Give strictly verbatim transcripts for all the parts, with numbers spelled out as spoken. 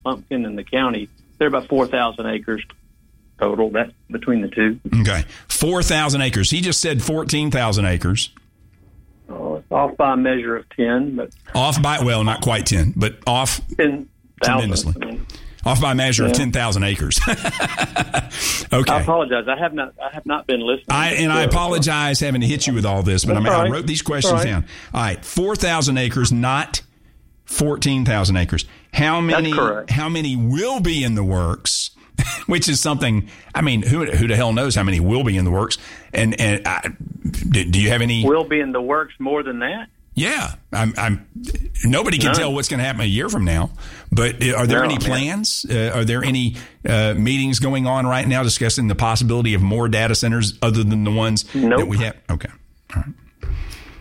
Pumpkin and the county, they're about four thousand acres total. That's between the two. Okay. four thousand acres. He just said fourteen thousand acres. Oh, it's off by a measure of ten, but off by, well, not quite ten, but off ten tremendously. I mean, off by a measure yeah. of ten thousand acres. Okay. I apologize. I have not. I have not been listening. I and I apologize having to hit you with all this, but I, mean, right. I wrote these questions right. down. All right, four thousand acres, not fourteen thousand acres. How many? How many will be in the works? Which is something. I mean, who who the hell knows how many will be in the works? And and I, do, do you have any? Will be in the works more than that? Yeah, I'm. I'm nobody can None. tell what's going to happen a year from now. But are there no, any plans? Uh, are there any uh, meetings going on right now discussing the possibility of more data centers other than the ones nope. that we have? Okay, all right.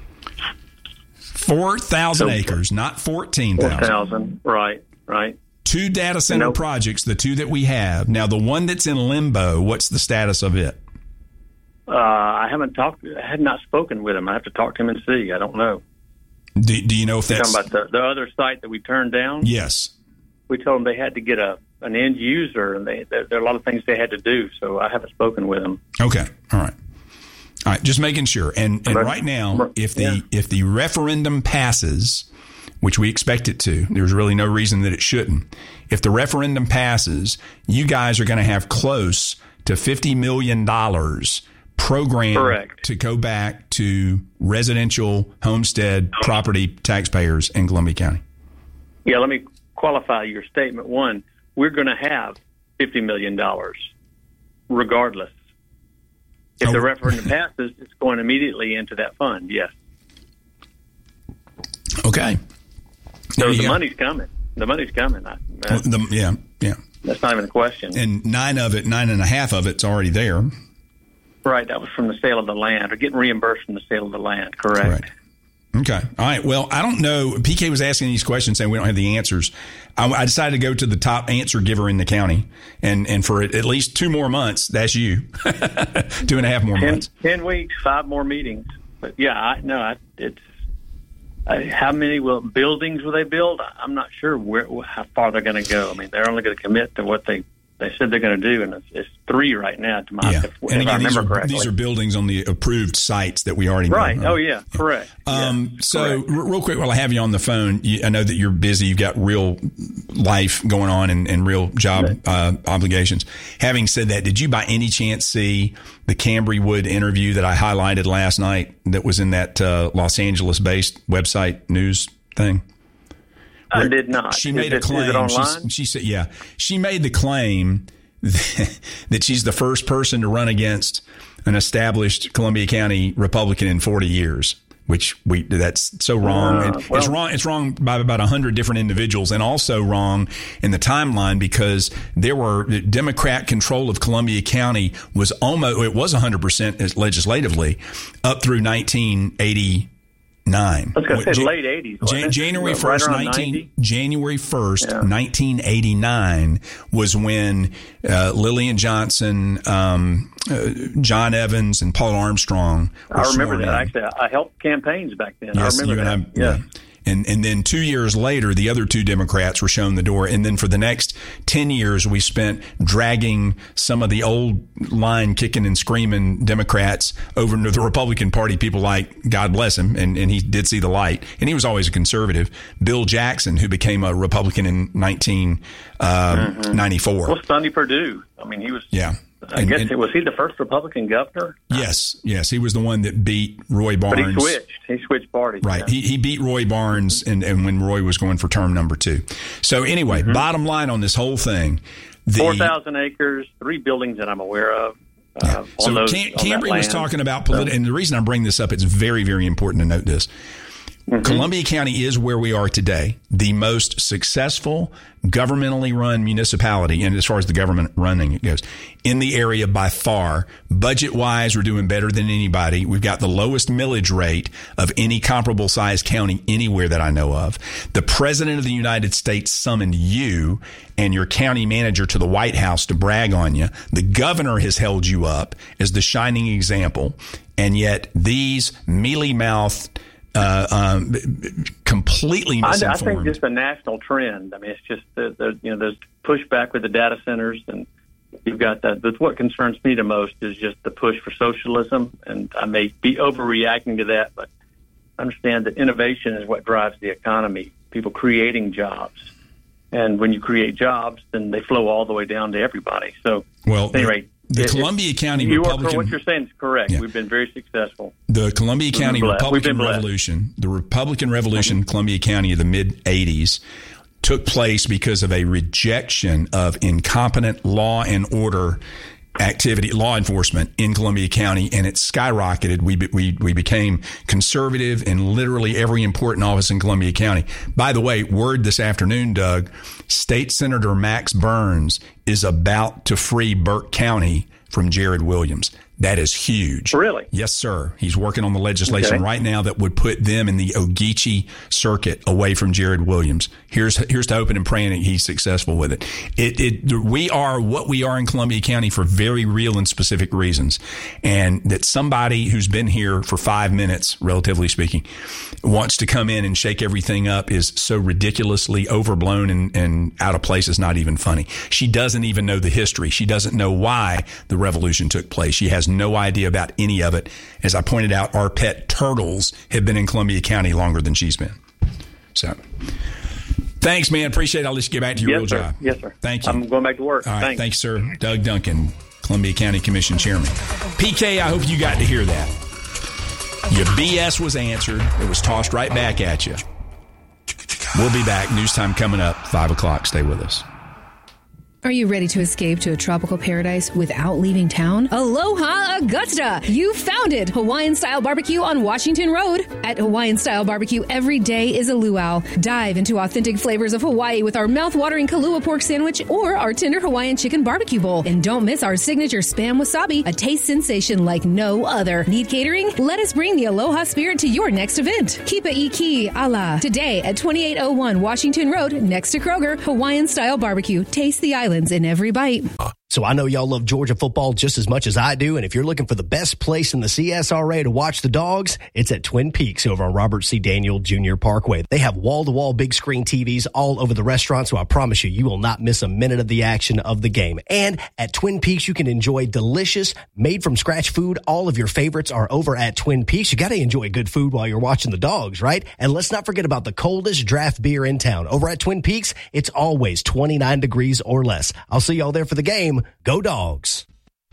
Four thousand so, acres, not fourteen thousand. Four thousand, right, right. Two data center nope. projects, the two that we have now. The one that's in limbo, what's the status of it? Uh, I haven't talked. I had not spoken with him. I have to talk to him and see. I don't know. Do, do you know if that's You're talking about the, the other site that we turned down? Yes. We told them they had to get a an end user, and they there, there are a lot of things they had to do. So I haven't spoken with them. Okay, all right, all right. Just making sure. And and right now, if the yeah. if the referendum passes, which we expect it to, there's really no reason that it shouldn't. If the referendum passes, you guys are going to have close to fifty million dollars programmed Correct. to go back to residential homestead property taxpayers in Columbia County. Yeah, let me qualify your statement. One, we're going to have fifty million dollars regardless. If oh. the referendum passes, it's going immediately into that fund, yes. Okay. So the go. money's coming. The money's coming. I, I, the, yeah, yeah. That's not even a question. And nine of it, nine and a half of it's already there. Right, that was from the sale of the land, or getting reimbursed from the sale of the land, correct. Correct. Okay. All right. Well, I don't know. P K was asking these questions saying we don't have the answers. I, I decided to go to the top answer giver in the county. And, and for at least two more months, that's you. two and a half more ten, months. Ten weeks, five more meetings. But yeah, I no, I, it's I, how many will buildings will they build? I'm not sure where how far they're going to go. I mean, they're only going to commit to what they they said they're going to do, and it's, it's three right now. To my, yeah. if, and if again, I remember these are, correctly, these are buildings on the approved sites that we already know. Right. Oh yeah, yeah. correct. Um, yeah. So, correct. R- real quick, while I have you on the phone, you, I know that you're busy. You've got real life going on and, and real job right. uh, obligations. Having said that, did you by any chance see the Cambry Wood interview that I highlighted last night that was in that uh, Los Angeles-based website news thing? I did not. She is made it, a claim. Is it online? She, she said, "Yeah." She made the claim that she's the first person to run against an established Columbia County Republican in forty years, which we that's so wrong. Uh, it, well, it's wrong. It's wrong by about a hundred different individuals, and also wrong in the timeline because there were Democrat control of Columbia County was almost it was a hundred percent legislatively up through nineteen eighty. Nine. I was going to say late eighties. Jan- January first, right nineteen January first, yeah. nineteen eighty nine was when uh, Lillian Johnson, um, uh, John Evans, and Paul Armstrong. Were I remember that. In. Actually, I helped campaigns back then. Yes, I remember you that. And I, yeah. yeah. And and then two years later, the other two Democrats were shown the door. And then for the next ten years, we spent dragging some of the old line kicking and screaming Democrats over to the Republican Party. People like, God bless him, and, and he did see the light. And he was always a conservative. Bill Jackson, who became a Republican in nineteen ninety-four. Well, Sonny Perdue. I mean, he was. Yeah. I and, guess and, was he the first Republican governor? Yes, yes, he was the one that beat Roy Barnes. But he switched. He switched parties. Right. Yeah. He he beat Roy Barnes, and, and when Roy was going for term number two. So anyway, mm-hmm. bottom line on this whole thing, the four thousand acres, three buildings that I'm aware of. Uh, yeah. So those, Cam- Cambry was talking about politi- and the reason I bring this up, it's very very important to note this. Mm-hmm. Columbia County is where we are today, the most successful governmentally run municipality, and as far as the government running it goes, in the area by far. Budget-wise, we're doing better than anybody. We've got the lowest millage rate of any comparable size county anywhere that I know of. The President of the United States summoned you and your county manager to the White House to brag on you. The governor has held you up as the shining example, and yet these mealy-mouthed uh, um, completely misinformed. I, I think just a national trend. I mean, it's just the, the you know there's pushback with the data centers, and you've got that. That's what concerns me the most is just the push for socialism, and I may be overreacting to that, but understand that innovation is what drives the economy. People creating jobs, and when you create jobs, then they flow all the way down to everybody. So, well, anyway. The it, Columbia County you Republican... Are, what you're saying is correct. Yeah. We've been very successful. The Columbia County Republican Revolution, the Republican Revolution in Columbia County of the mid-eighties took place because of a rejection of incompetent law and order activity, law enforcement in Columbia County, and it skyrocketed. We we we became conservative in literally every important office in Columbia County. By the way, word this afternoon, Doug, State Senator Max Burns is about to free Burke County from Jared Williams. That is huge. Really? Yes, sir. He's working on the legislation okay. right now that would put them in the Ogeechee circuit away from Jared Williams. Here's here's to hoping and praying that he's successful with it. It, it. We are what we are in Columbia County for very real and specific reasons. And that somebody who's been here for five minutes, relatively speaking, wants to come in and shake everything up is so ridiculously overblown and, and out of place. It's not even funny. She doesn't even know the history. She doesn't know why the revolution took place. She has no idea about any of it. As I pointed out, our pet turtles have been in Columbia County longer than she's been. So, thanks, man. Appreciate it. I'll let you get back to your yes, real sir. job. Yes, sir. Thank you. I'm going back to work. All right. Thanks. Thanks, sir. Doug Duncan, Columbia County Commission Chairman. P K, I hope you got to hear that. Your B S was answered. It was tossed right back at you. We'll be back. News time coming up, five o'clock. Stay with us. Are you ready to escape to a tropical paradise without leaving town? Aloha Augusta! You found it! Hawaiian-style barbecue on Washington Road. At Hawaiian-style barbecue, every day is a luau. Dive into authentic flavors of Hawaii with our mouth-watering Kalua pork sandwich or our tender Hawaiian chicken barbecue bowl. And don't miss our signature Spam Wasabi, a taste sensation like no other. Need catering? Let us bring the Aloha spirit to your next event. Kipa Iki Ala. Today at twenty-eight oh one Washington Road, next to Kroger, Hawaiian-style barbecue. Taste the island in every bite. So I know y'all love Georgia football just as much as I do, and if you're looking for the best place in the C S R A to watch the Dogs, it's at Twin Peaks over on Robert C. Daniel Junior Parkway. They have wall-to-wall big screen T Vs all over the restaurant, so I promise you, you will not miss a minute of the action of the game. And at Twin Peaks, you can enjoy delicious, made-from-scratch food. All of your favorites are over at Twin Peaks. You got to enjoy good food while you're watching the Dogs, right? And let's not forget about the coldest draft beer in town. Over at Twin Peaks, it's always twenty-nine degrees or less. I'll see y'all there for the game. Go Dogs.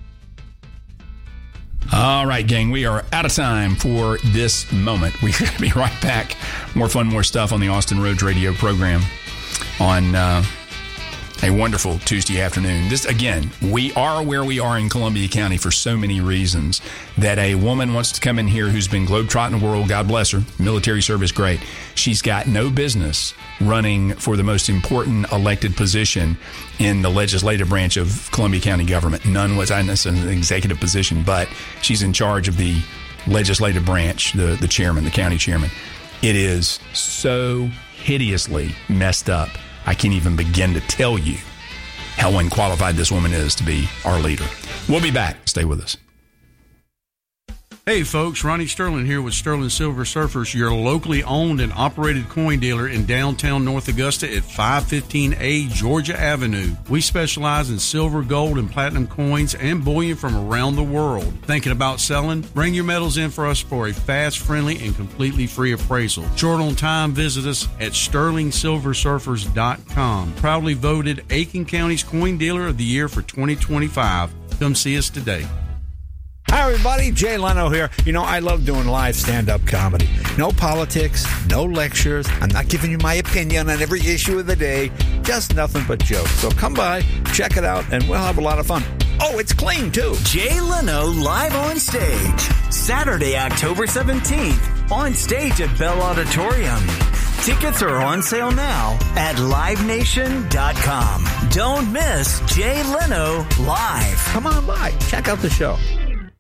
All right, gang, we are out of time for this moment. We're going to be right back. More fun, more stuff on the Austin Roads Radio program on uh, a wonderful Tuesday afternoon. This, again, we are where we are in Columbia County for so many reasons that a woman wants to come in here who's been globetrotting the world, God bless her, military service, great. She's got no business running for the most important elected position in the legislative branch of Columbia County government. None was an executive position, but she's in charge of the legislative branch, the, the chairman, the county chairman. It is so hideously messed up. I can't even begin to tell you how unqualified this woman is to be our leader. We'll be back. Stay with us. Hey folks, Ronnie Sterling here with Sterling Silver Surfers, your locally owned and operated coin dealer in downtown North Augusta at five fifteen A Georgia Avenue. We specialize in silver, gold, and platinum coins and bullion from around the world. Thinking about selling? Bring your metals in for us for a fast, friendly, and completely free appraisal. Short on time, visit us at sterling silver surfers dot com. Proudly voted Aiken County's Coin Dealer of the Year for twenty twenty-five. Come see us today. Hi, everybody. Jay Leno here. You know, I love doing live stand-up comedy. No politics, no lectures. I'm not giving you my opinion on every issue of the day. Just nothing but jokes. So come by, check it out, and we'll have a lot of fun. Oh, it's clean, too. Jay Leno live on stage. Saturday, October seventeenth. On stage at Bell Auditorium. Tickets are on sale now at live nation dot com. Don't miss Jay Leno live. Come on by. Check out the show.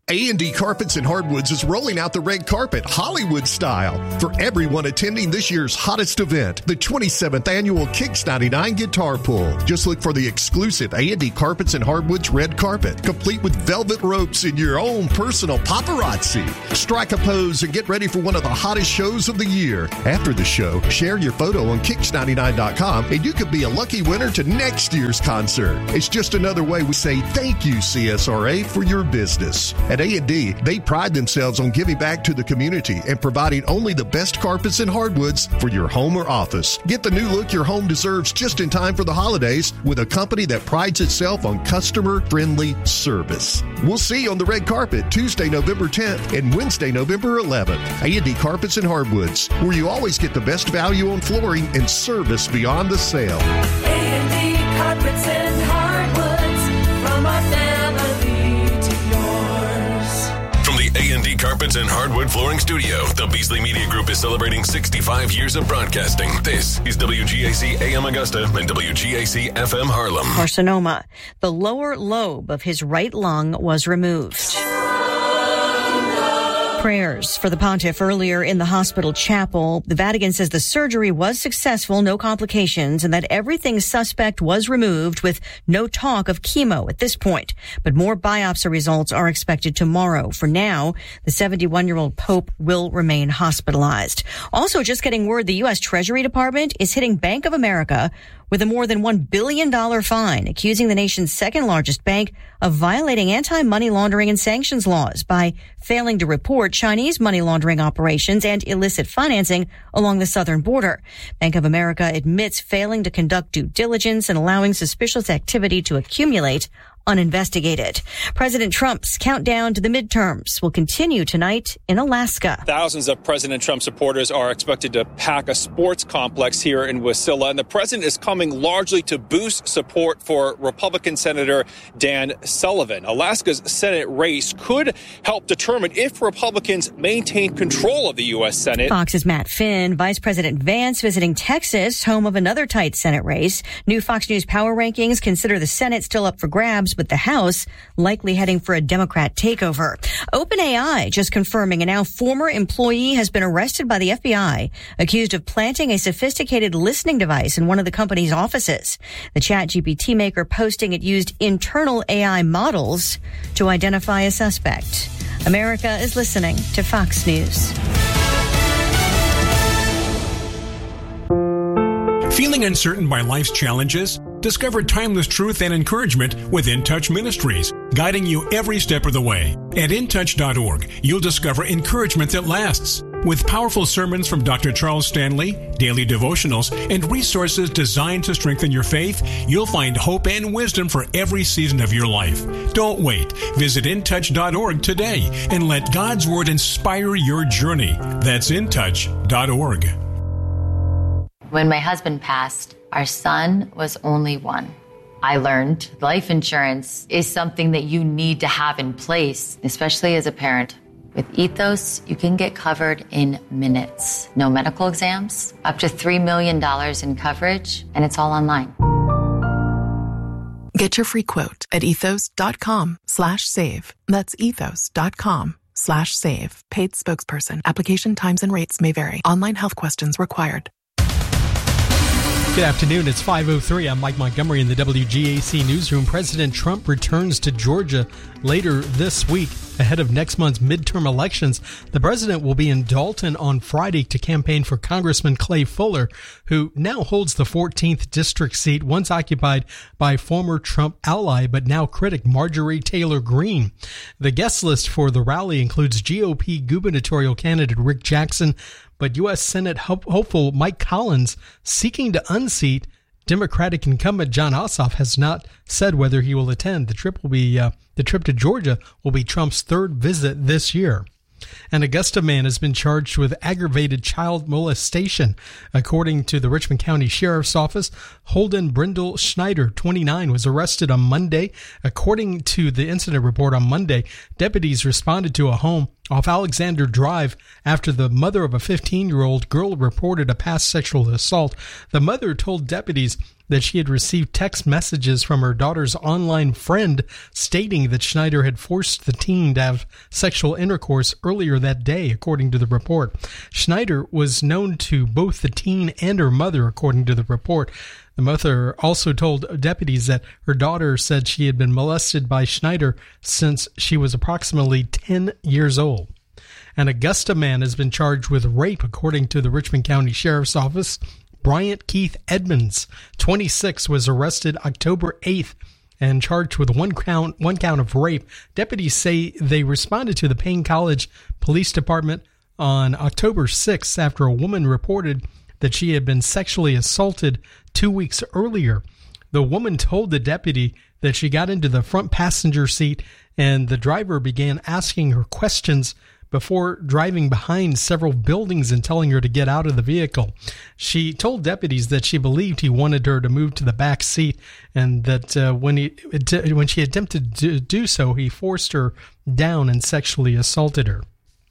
A and D Carpets and Hardwoods is rolling out the red carpet Hollywood style for everyone attending this year's hottest event, the twenty-seventh annual Kicks ninety-nine Guitar Pull. Just look for the exclusive A and D Carpets and Hardwoods red carpet, complete with velvet ropes and your own personal paparazzi. Strike a pose and get ready for one of the hottest shows of the year. After the show, share your photo on kicks ninety-nine dot com and you could be a lucky winner to next year's concert. It's just another way we say thank you, C S R A, for your business. At A and D, they pride themselves on giving back to the community and providing only the best carpets and hardwoods for your home or office. Get the new look your home deserves just in time for the holidays with a company that prides itself on customer-friendly service. We'll see you on the red carpet Tuesday, November tenth and Wednesday, November eleventh. A and D Carpets and Hardwoods, where you always get the best value on flooring and service beyond the sale. A and D Carpets and Hardwoods, from our family to yours. From the A and D Carpets and Hardwood Flooring Studio, the Beasley Media Group is celebrating sixty-five years of broadcasting. This is W G A C A M Augusta and W G A C F M Harlem. Carcinoma. The lower lobe of his right lung was removed. Prayers for the pontiff earlier in the hospital chapel. The Vatican says the surgery was successful, no complications, and that everything suspect was removed with no talk of chemo at this point. But more biopsy results are expected tomorrow. For now, the seventy-one-year-old Pope will remain hospitalized. Also, just getting word, the U S Treasury Department is hitting Bank of America with a more than one billion dollars fine, accusing the nation's second-largest bank of violating anti-money laundering and sanctions laws by failing to report Chinese money laundering operations and illicit financing along the southern border. Bank of America admits failing to conduct due diligence and allowing suspicious activity to accumulate uninvestigated. President Trump's countdown to the midterms will continue tonight in Alaska. Thousands of President Trump supporters are expected to pack a sports complex here in Wasilla, and the president is coming largely to boost support for Republican Senator Dan Sullivan. Alaska's Senate race could help determine if Republicans maintain control of the U S Senate. Fox's Matt Finn, Vice President Vance visiting Texas, home of another tight Senate race. New Fox News power rankings consider the Senate still up for grabs, with the House likely heading for a Democrat takeover. OpenAI just confirming a now former employee has been arrested by the F B I, accused of planting a sophisticated listening device in one of the company's offices. The ChatGPT maker posting it used internal A I models to identify a suspect. America is listening to Fox News. Feeling uncertain by life's challenges? Discover timeless truth and encouragement with In Touch Ministries, guiding you every step of the way. At in touch dot org, you'll discover encouragement that lasts. With powerful sermons from Doctor Charles Stanley, daily devotionals, and resources designed to strengthen your faith, you'll find hope and wisdom for every season of your life. Don't wait. Visit in touch dot org today and let God's Word inspire your journey. That's in touch dot org. When my husband passed, our son was only one. I learned life insurance is something that you need to have in place, especially as a parent. With Ethos, you can get covered in minutes. No medical exams, up to three million dollars in coverage, and it's all online. Get your free quote at ethos dot com slash save. That's ethos dot com slash save. Paid spokesperson. Application times and rates may vary. Online health questions required. Good afternoon. It's five oh three. I'm Mike Montgomery in the W G A C newsroom. President Trump returns to Georgia later this week ahead of next month's midterm elections. The president will be in Dalton on Friday to campaign for Congressman Clay Fuller, who now holds the fourteenth district seat, once occupied by former Trump ally but now critic Marjorie Taylor Greene. The guest list for the rally includes G O P gubernatorial candidate Rick Jackson, but U S Senate hopeful Mike Collins seeking to unseat Democratic incumbent Jon Ossoff has not said whether he will attend. The trip will be uh, the trip to Georgia will be Trump's third visit this year. An Augusta man has been charged with aggravated child molestation. According to the Richmond County Sheriff's Office, Holden Brindle Schneider, twenty-nine, was arrested on Monday. According to the incident report on Monday, deputies responded to a home off Alexander Drive after the mother of a fifteen-year-old girl reported a past sexual assault. The mother told deputies that she had received text messages from her daughter's online friend stating that Schneider had forced the teen to have sexual intercourse earlier that day, according to the report. Schneider was known to both the teen and her mother, according to the report. The mother also told deputies that her daughter said she had been molested by Schneider since she was approximately ten years old. An Augusta man has been charged with rape, according to the Richmond County Sheriff's Office. Bryant Keith Edmonds, twenty-six, was arrested October eighth and charged with one count one count of rape. Deputies say they responded to the Payne College Police Department on October sixth after a woman reported that she had been sexually assaulted two weeks earlier. The woman told the deputy that she got into the front passenger seat and the driver began asking her questions before driving behind several buildings and telling her to get out of the vehicle. She told deputies that she believed he wanted her to move to the back seat and that uh, when he when she attempted to do so, he forced her down and sexually assaulted her.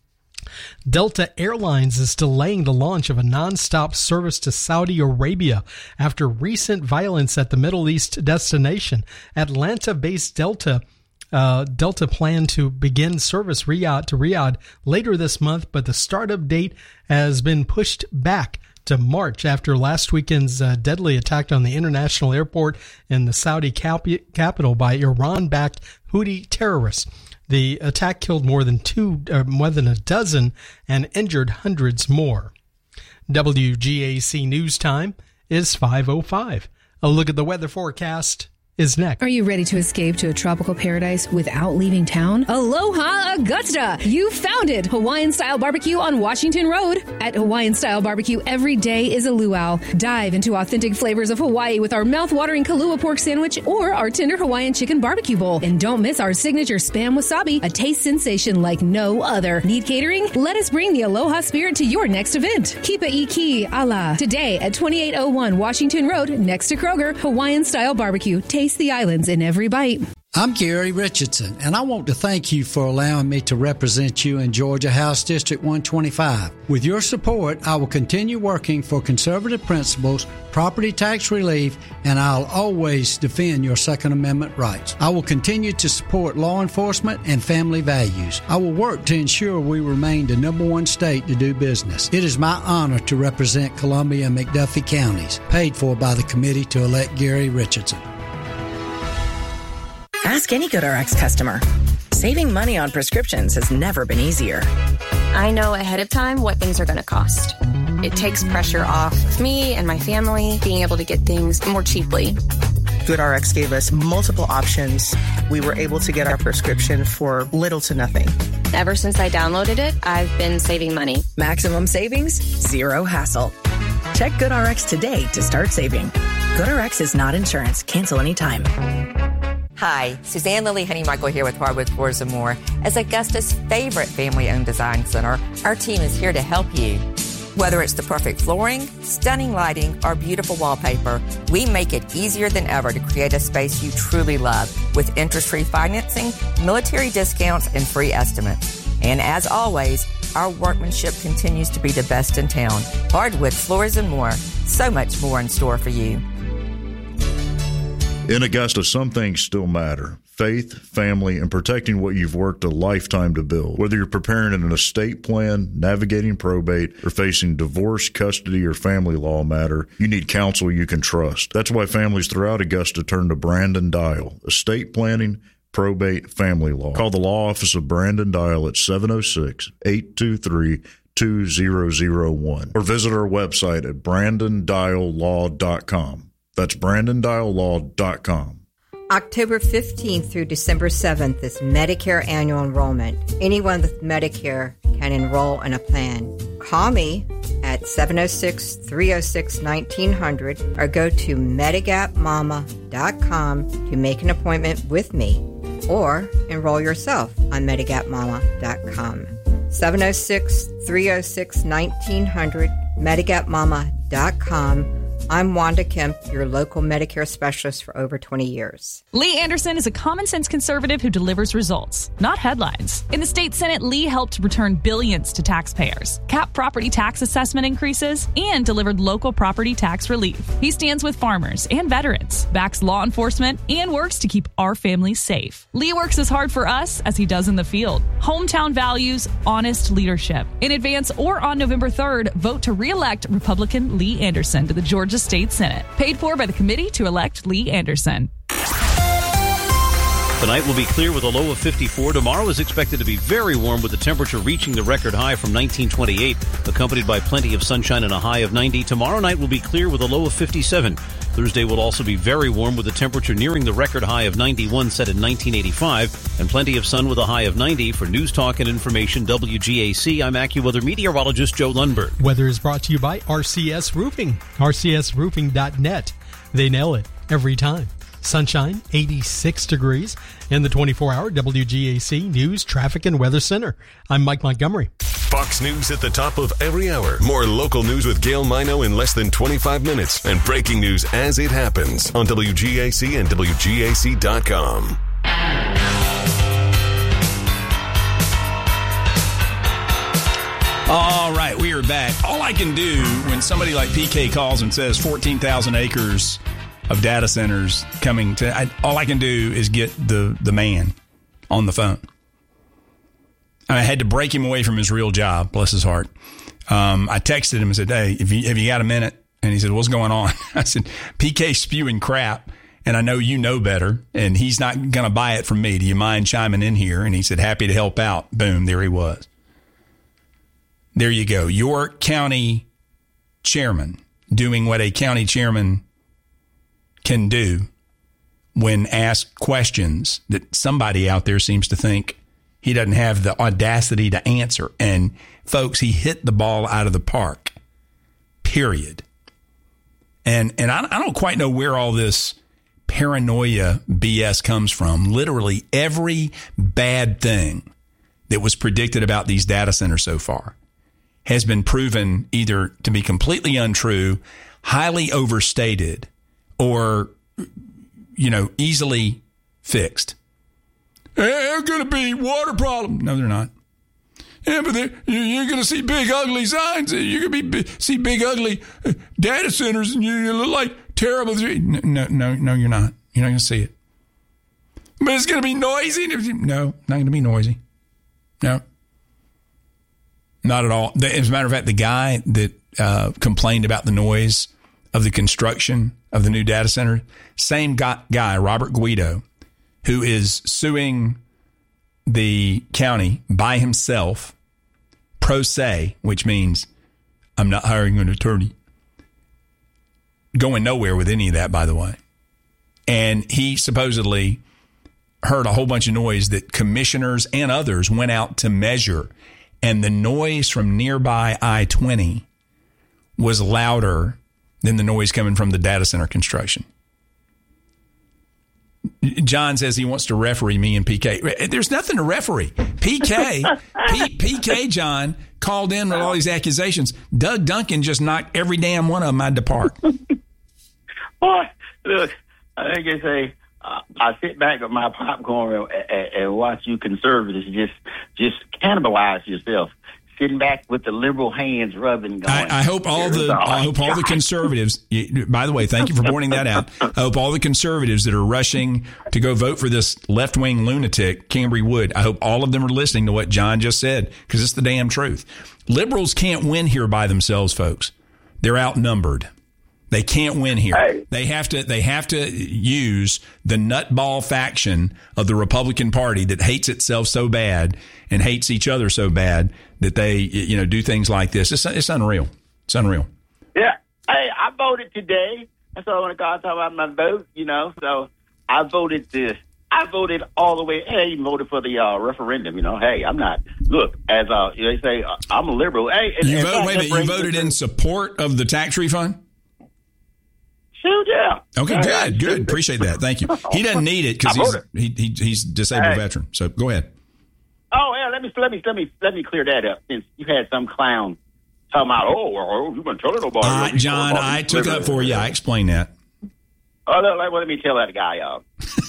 Delta Airlines is delaying the launch of a nonstop service to Saudi Arabia after recent violence at the Middle East destination. Atlanta-based Delta Uh, Delta planned to begin service Riyadh to Riyadh later this month, but the startup date has been pushed back to March after last weekend's uh, deadly attack on the international airport in the Saudi cap- capital by Iran-backed Houthi terrorists. The attack killed more than two, uh, more than a dozen, and injured hundreds more. W G A C News Time is five oh five. A look at the weather forecast is next. Are you ready to escape to a tropical paradise without leaving town? Aloha Augusta! You found it! Hawaiian-style barbecue on Washington Road. At Hawaiian-style barbecue, every day is a luau. Dive into authentic flavors of Hawaii with our mouth-watering Kalua pork sandwich or our tender Hawaiian chicken barbecue bowl. And don't miss our signature Spam Wasabi, a taste sensation like no other. Need catering? Let us bring the Aloha spirit to your next event. Kipa Iki Ala. Today at twenty-eight oh one Washington Road, next to Kroger, Hawaiian-style barbecue. Taste the islands in every bite. I'm Gary Richardson, and I want to thank you for allowing me to represent you in Georgia House District one twenty-five. With your support, I will continue working for conservative principles, property tax relief, and I'll always defend your Second Amendment rights. I will continue to support law enforcement and family values. I will work to ensure we remain the number one state to do business. It is my honor to represent Columbia and McDuffie counties, paid for by the committee to elect Gary Richardson. Ask any GoodRx customer. Saving money on prescriptions has never been easier. I know ahead of time what things are going to cost. It takes pressure off of me and my family being able to get things more cheaply. GoodRx gave us multiple options. We were able to get our prescription for little to nothing. Ever since I downloaded it, I've been saving money. Maximum savings, zero hassle. Check GoodRx today to start saving. GoodRx is not insurance. Cancel anytime. Hi, Suzanne Lily Honeymichael here with Hardwood Floors and More. As Augusta's favorite family-owned design center, our team is here to help you. Whether it's the perfect flooring, stunning lighting, or beautiful wallpaper, we make it easier than ever to create a space you truly love with interest-free financing, military discounts, and free estimates. And as always, our workmanship continues to be the best in town. Hardwood Floors and More. So much more in store for you. In Augusta, some things still matter. Faith, family, and protecting what you've worked a lifetime to build. Whether you're preparing an estate plan, navigating probate, or facing divorce, custody, or family law matter, you need counsel you can trust. That's why families throughout Augusta turn to Brandon Dial. Estate planning, probate, family law. Call the law office of Brandon Dial at seven oh six, eight two three, two oh oh one or visit our website at brandon dial law dot com. That's brandon dial law dot com. October fifteenth through December seventh is Medicare annual enrollment. Anyone with Medicare can enroll in a plan. Call me at seven oh six, three oh six, nineteen hundred or go to medigap mama dot com to make an appointment with me or enroll yourself on medigap mama dot com. seven oh six, three oh six, nineteen hundred, medigap mama dot com. I'm Wanda Kemp, your local Medicare specialist for over twenty years. Lee Anderson is a common-sense conservative who delivers results, not headlines. In the state Senate, Lee helped return billions to taxpayers, capped property tax assessment increases, and delivered local property tax relief. He stands with farmers and veterans, backs law enforcement, and works to keep our families safe. Lee works as hard for us as he does in the field. Hometown values, honest leadership. In advance or on November third, vote to re-elect Republican Lee Anderson to the Georgia State Senate. Paid for by the committee to elect Lee Anderson. Tonight will be clear with a low of fifty-four. Tomorrow is expected to be very warm with the temperature reaching the record high from nineteen twenty-eight, accompanied by plenty of sunshine and a high of ninety. Tomorrow night will be clear with a low of fifty-seven. Thursday will also be very warm with the temperature nearing the record high of ninety-one set in nineteen eighty-five, and plenty of sun with a high of ninety. For News Talk and Information, W G A C, I'm AccuWeather meteorologist Joe Lundberg. Weather is brought to you by R C S Roofing, R C S roofing dot net. They nail it every time. Sunshine, eighty-six degrees, in the twenty-four hour W G A C News, Traffic, and Weather Center. I'm Mike Montgomery. Fox News at the top of every hour. More local news with Gail Mino in less than twenty-five minutes. And breaking news as it happens on W G A C and W G A C dot com. All right, we are back. All I can do when somebody like P K calls and says fourteen thousand acres of data centers coming to, I, all I can do is get the, the man on the phone. I had to break him away from his real job, bless his heart. Um, I texted him and said, hey, if you, have you got a minute? And he said, what's going on? I said, P K's spewing crap, and I know you know better, and he's not going to buy it from me. Do you mind chiming in here? And he said, happy to help out. Boom, there he was. There you go. Your county chairman doing what a county chairman can do when asked questions that somebody out there seems to think he doesn't have the audacity to answer. And folks, he hit the ball out of the park, period. And and I, I don't quite know where all this paranoia B S comes from. Literally every bad thing that was predicted about these data centers so far has been proven either to be completely untrue, highly overstated, or, you know, easily fixed. They're going to be water problem. No, they're not. Yeah, but you're going to see big, ugly signs. You're going to be see big, ugly data centers, and you look like terrible. No, no, no, you're not. You're not going to see it. But it's going to be noisy. No, not going to be noisy. No. Not at all. As a matter of fact, the guy that uh, complained about the noise of the construction of the new data center, same guy, guy, Robert Guido, who is suing the county by himself, pro se, which means I'm not hiring an attorney. Going nowhere with any of that, by the way. And he supposedly heard a whole bunch of noise that commissioners and others went out to measure. And the noise from nearby I twenty was louder than the noise coming from the data center construction. John says he wants to referee me and P K. There's nothing to referee. P K, P, PK John called in with all these accusations. Doug Duncan just knocked every damn one of them out of the park. Boy, look, I think it's a, uh, I sit back with my popcorn and, and, and watch you conservatives just just cannibalize yourself. Sitting back with the liberal hands rubbing. Going, I, I hope all the I hope all the conservatives. By the way, thank you for pointing that out. I hope all the conservatives that are rushing to go vote for this left wing lunatic, Cambry Wood. I hope all of them are listening to what John just said, because it's the damn truth. Liberals can't win here by themselves, folks. They're outnumbered. They can't win here. Hey. They have to. They have to use the nutball faction of the Republican Party that hates itself so bad and hates each other so bad that they, you know, do things like this. It's it's unreal. It's unreal. Yeah. Hey, I voted today. That's all I want to call talk about my vote. You know, so I voted this. I voted all the way. Hey, I even voted for the uh, referendum. You know, hey, I'm not. Look, as uh, they say, uh, I'm a liberal. Hey, and, you and vote, wait a minute. You voted in support of the tax refund? Shoot, yeah. Okay, good, good. Appreciate that. Thank you. He doesn't need it because he's he, he, he's disabled hey. veteran. So go ahead. Oh yeah, let me let me let me let me clear that up. Since you had some clown talking about, oh, well, you've been telling nobody. Uh, John, I took up for you. I explained that. Oh, let, let, let me tell that guy out.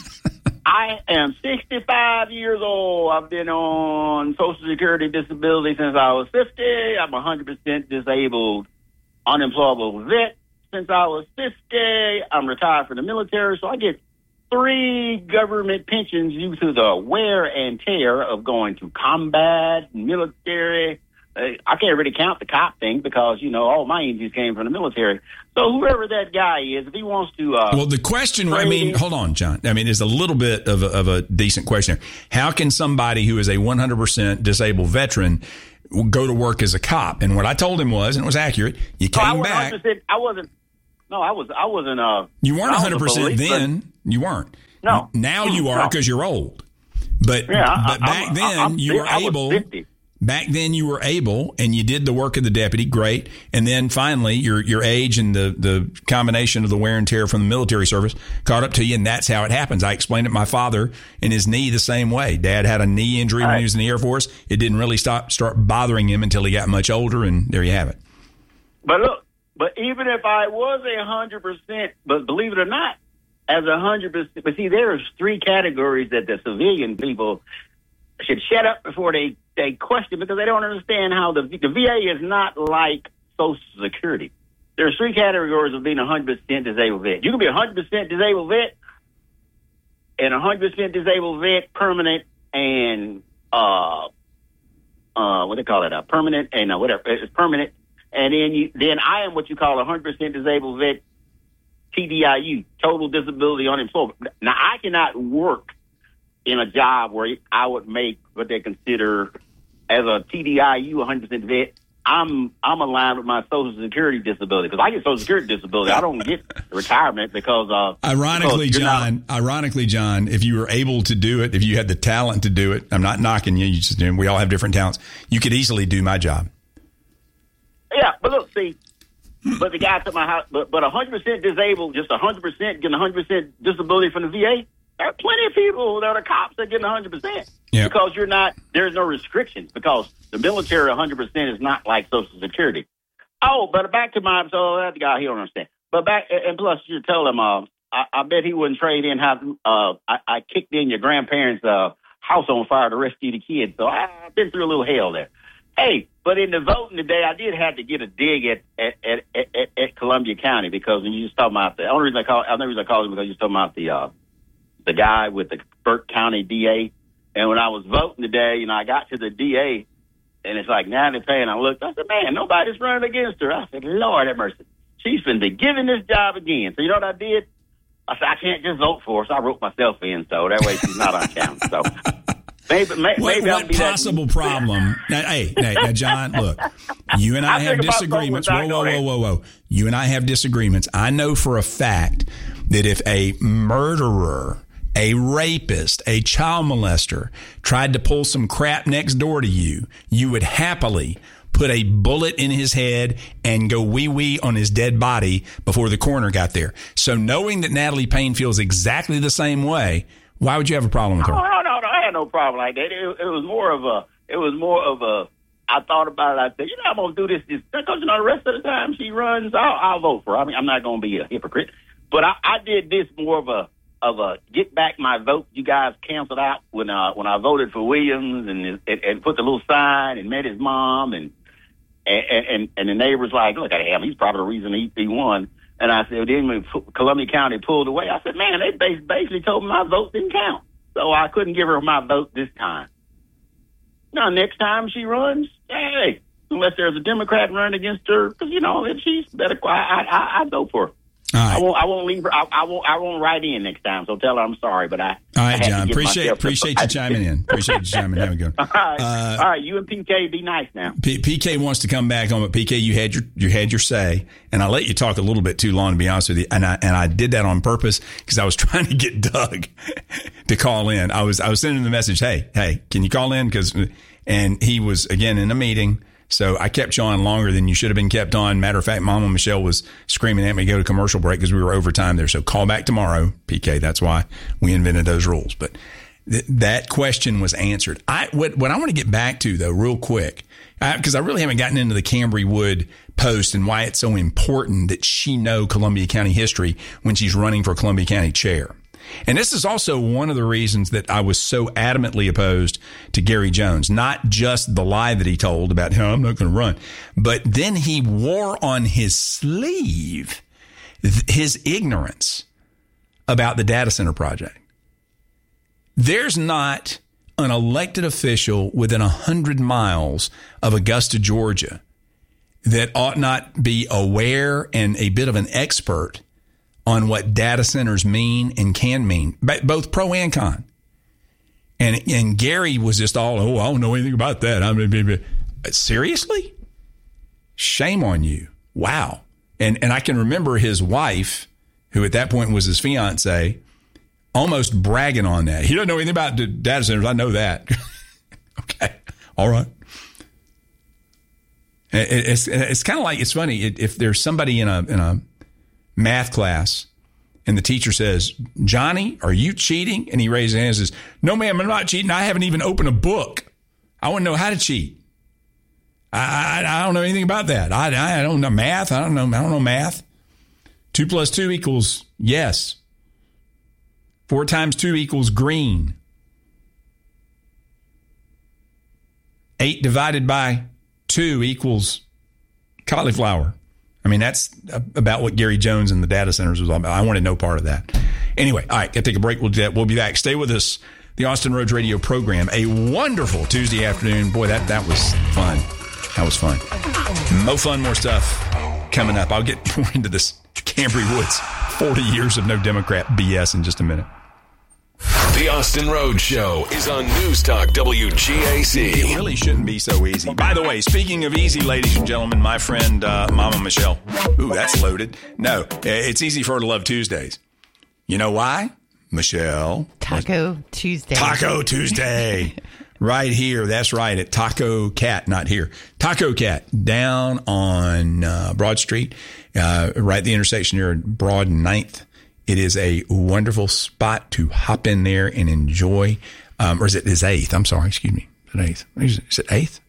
I am sixty-five years old. I've been on Social Security disability since I was fifty. I'm one hundred percent disabled, unemployable vet since I was fifty. I'm retired from the military, so I get three government pensions due to the wear and tear of going to combat, military. I can't really count the cop thing because, you know, all my injuries came from the military. So whoever that guy is, if he wants to... Uh, well, the question, I mean, hold on, John. I mean, there's a little bit of a, of a decent question. How can somebody who is a one hundred percent disabled veteran go to work as a cop? And what I told him was, and it was accurate, you came no, I back... I wasn't... No, I was. I wasn't. Uh, you weren't one hundred percent police, then. You weren't. No. Now you are because no. you're old. But yeah, but I, back I'm, then I'm, you were I able. Was fifty. Back then you were able, and you did the work of the deputy, great. And then finally, your your age and the the combination of the wear and tear from the military service caught up to you, and that's how it happens. I explained it to my father and his knee the same way. Dad had a knee injury All when right. he was in the Air Force. It didn't really stop start bothering him until he got much older, and there you have it. But look. But even if I was a hundred percent, but believe it or not, as a hundred percent, but see, there's three categories that the civilian people should shut up before they, they question because they don't understand how the, the V A is not like Social Security. There's three categories of being a hundred percent disabled vet. You can be a hundred percent disabled vet and a hundred percent disabled vet, permanent and, uh, uh, what do they call it? Uh, permanent and uh, whatever. It's permanent. And then you, then I am what you call a one hundred percent disabled vet, T D I U, total disability unemployment. Now, I cannot work in a job where I would make what they consider as a T D I U one hundred percent vet. I'm I'm aligned with my Social Security disability because I get Social Security disability. I don't get retirement because uh, ironically, because John. Not, ironically, John, if you were able to do it, if you had the talent to do it, I'm not knocking you. You just we all have different talents. You could easily do my job. Yeah, but look, see, but the guy took my house, but but one hundred percent disabled, just one hundred percent getting one hundred percent disability from the V A. There are plenty of people that are cops that get one hundred percent yep. because you're not. There's no restrictions because the military one hundred percent is not like Social Security. Oh, but back to my so that guy he don't understand. But back and plus you tell him, uh, I, I bet he wouldn't trade in how uh I, I kicked in your grandparents' uh house on fire to rescue the kids. So I, I've been through a little hell there. Hey, but in the voting today, I did have to get a dig at at, at, at, at Columbia County because when you just talking about the only reason I call the only reason I called him because you talking about the uh, the guy with the Burke County D A. And when I was voting today, you know, I got to the D A and it's like Natalie Payne. I looked, I said, man, nobody's running against her. I said, Lord have mercy, she's been be given this job again. So you know what I did? I said I can't just vote for her, so I wrote myself in so that way she's not on count. So. Maybe, maybe what maybe what possible that. problem? Now, hey, now, now, John, look, you and I, I have disagreements. Whoa, whoa, whoa, whoa, whoa. You and I have disagreements. I know for a fact that if a murderer, a rapist, a child molester tried to pull some crap next door to you, you would happily put a bullet in his head and go wee-wee on his dead body before the coroner got there. So knowing that Natalie Payne feels exactly the same way, why would you have a problem with her? Oh, no, no, no. I had no problem like that. It, it was more of a, it was more of a, I thought about it. I said, you know, I'm going to do this, this, because, you know, the rest of the time she runs, I'll, I'll vote for her. I mean, I'm not going to be a hypocrite. But I, I did this more of a, of a get back my vote you guys canceled out when, uh, when I voted for Williams and, and, and put the little sign and met his mom and, and, and, and the neighbor's like, look at him. He's probably the reason he, he won. And I said, then when Columbia County pulled away, I said, man, they basically told me my vote didn't count. So I couldn't give her my vote this time. Now, next time she runs, hey, unless there's a Democrat running against her, because, you know, if she's better, I, I, I vote for her. All right. I won't. I won't leave her. I, I won't. I won't write in next time. So tell her I'm sorry, but I. All right, I John. Appreciate appreciate you chiming in. Appreciate you chiming in. There we go. All right. Uh, All right. You and P K be nice now. P- PK wants to come back on, but P K, you had your you had your say, and I let you talk a little bit too long, to be honest with you, and I and I did that on purpose because I was trying to get Doug to call in. I was I was sending the message, hey, hey, can you call in? Because and he was again in a meeting. So I kept you on longer than you should have been kept on. Matter of fact, Mama Michelle was screaming at me to go to commercial break because we were over time there. So call back tomorrow, P K. That's why we invented those rules. But th- that question was answered. I what, what I want to get back to, though, real quick, because I, I really haven't gotten into the Cambry Wood post and why it's so important that she know Columbia County history when she's running for Columbia County chair. And this is also one of the reasons that I was so adamantly opposed to Gary Jones, not just the lie that he told about, hey, I'm not going to run, but then he wore on his sleeve his ignorance about the data center project. There's not an elected official within one hundred miles of Augusta, Georgia, that ought not be aware and a bit of an expert on what data centers mean and can mean, both pro and con. And and Gary was just all, oh, I don't know anything about that. I mean, seriously? Shame on you. Wow. And and I can remember his wife, who at that point was his fiance, almost bragging on that. He doesn't know anything about data centers. I know that. Okay. All right. It, it's it's kind of like, it's funny, if there's somebody in a in a math class and the teacher says, Johnny, are you cheating? And he raises his hand and says, no, ma'am, I'm not cheating. I haven't even opened a book. I want to know how to cheat. I, I, I don't know anything about that. I, I don't know math. I don't know. I don't know math. Two plus two equals yes. Four times two equals green. Eight divided by two equals cauliflower. I mean, that's about what Gary Jones and the data centers was all about. I wanted no part of that. Anyway, all right, got to take a break. We'll do that. We'll be back. Stay with us. The Austin Rhodes Radio program. A wonderful Tuesday afternoon. Boy, that, that was fun. That was fun. More fun, more stuff coming up. I'll get more into this Cambry Woods forty years of no Democrat B S in just a minute. The Austin Rhodes Show is on News Talk W G A C. It really shouldn't be so easy. By the way, speaking of easy, ladies and gentlemen, my friend uh, Mama Michelle. Ooh, that's loaded. No, it's easy for her to love Tuesdays. You know why? Michelle. Taco Tuesday. Taco Tuesday. Right here. That's right. At Taco Cat, not here. Taco Cat down on uh, Broad Street, uh, right at the intersection here at Broad and ninth. It is a wonderful spot to hop in there and enjoy. Um, or is it is eighth? I'm sorry. Excuse me. Is it eighth? Is it eighth?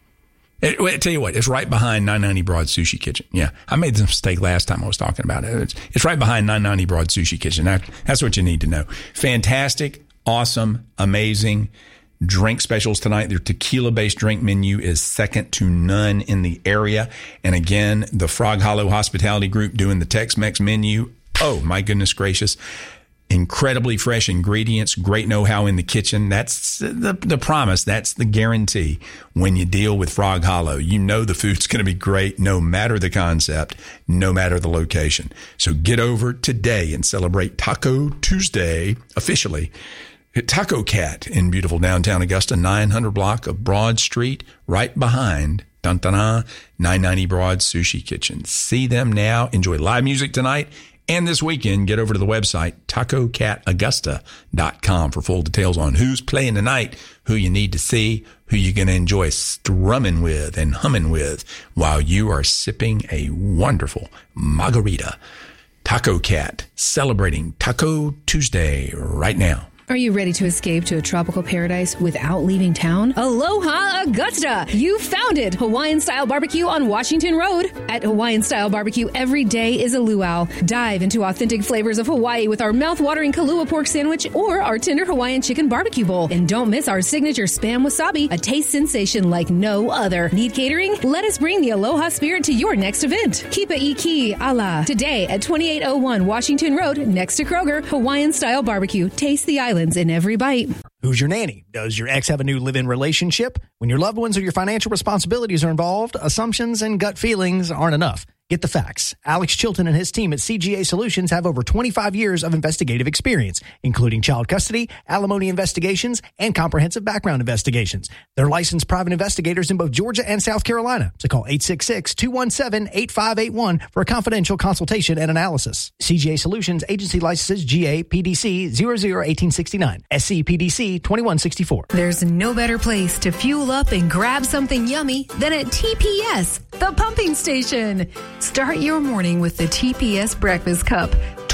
It, well, I tell you what, it's right behind nine ninety Broad Sushi Kitchen. Yeah. I made the mistake last time I was talking about it. It's, it's right behind nine ninety Broad Sushi Kitchen. That, that's what you need to know. Fantastic, awesome, amazing drink specials tonight. Their tequila-based drink menu is second to none in the area. And again, the Frog Hollow Hospitality Group doing the Tex-Mex menu. Oh, my goodness gracious. Incredibly fresh ingredients, great know-how in the kitchen. That's the, the promise. That's the guarantee when you deal with Frog Hollow. You know the food's going to be great no matter the concept, no matter the location. So get over today and celebrate Taco Tuesday officially at Taco Cat in beautiful downtown Augusta, nine hundred block of Broad Street, right behind dun, dun, dun, nine ninety Broad Sushi Kitchen. See them now. Enjoy live music tonight. And this weekend, get over to the website, taco cat augusta dot com for full details on who's playing tonight, who you need to see, who you're going to enjoy strumming with and humming with while you are sipping a wonderful margarita. Taco Cat, celebrating Taco Tuesday right now. Are you ready to escape to a tropical paradise without leaving town? Aloha Augusta! You found it! Hawaiian-style barbecue on Washington Road. At Hawaiian-style barbecue, every day is a luau. Dive into authentic flavors of Hawaii with our mouth-watering Kalua pork sandwich or our tender Hawaiian chicken barbecue bowl. And don't miss our signature Spam Wasabi, a taste sensation like no other. Need catering? Let us bring the Aloha spirit to your next event. Kipa Iki Ala. Today at twenty-eight oh one Washington Road, next to Kroger, Hawaiian-style barbecue. Taste the island in every bite. Who's your nanny? Does your ex have a new live-in relationship? When your loved ones or your financial responsibilities are involved, assumptions and gut feelings aren't enough. Get the facts. Alex Chilton and his team at C G A Solutions have over twenty-five years of investigative experience, including child custody, alimony investigations, and comprehensive background investigations. They're licensed private investigators in both Georgia and South Carolina. So call eight six six, two one seven, eight five eight one for a confidential consultation and analysis. C G A Solutions agency licenses G A P D C zero zero one eight six nine, S C P D C twenty-one sixty-four. There's no better place to fuel up and grab something yummy than at T P S, the pumping station. Start your morning with the T P S Breakfast Cup.